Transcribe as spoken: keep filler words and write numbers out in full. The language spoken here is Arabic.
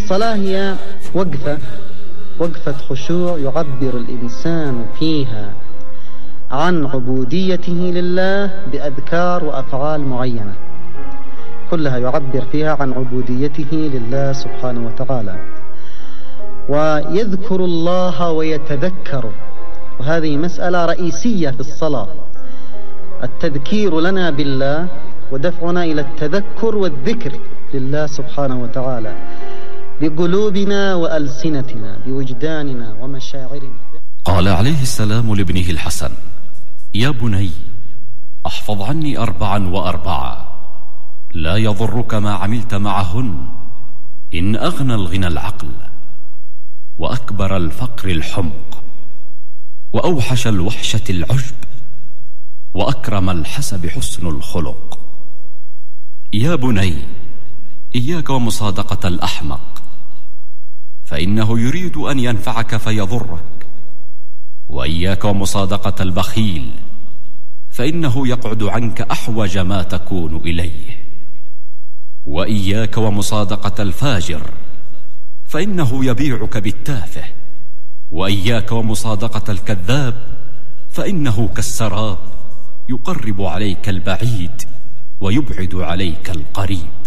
الصلاة هي وقفة وقفة خشوع يعبر الإنسان فيها عن عبوديته لله بأذكار وأفعال معينة، كلها يعبر فيها عن عبوديته لله سبحانه وتعالى، ويذكر الله ويتذكر. وهذه مسألة رئيسية في الصلاة، التذكير لنا بالله ودفعنا إلى التذكر والذكر لله سبحانه وتعالى بقلوبنا وألسنتنا بوجداننا ومشاعرنا. قال عليه السلام لابنه الحسن: يا بني، احفظ عني أربعا وأربعا لا يضرك ما عملت معهن، إن أغنى الغنى العقل، وأكبر الفقر الحمق، وأوحش الوحشة العجب، وأكرم الحسب حسن الخلق. يا بني، إياك ومصادقة الأحمق، فإنه يريد أن ينفعك فيضرك، وإياك ومصادقة البخيل، فإنه يقعد عنك أحوج ما تكون إليه، وإياك ومصادقة الفاجر، فإنه يبيعك بالتافه، وإياك ومصادقة الكذاب، فإنه كالسراب يقرب عليك البعيد ويبعد عليك القريب.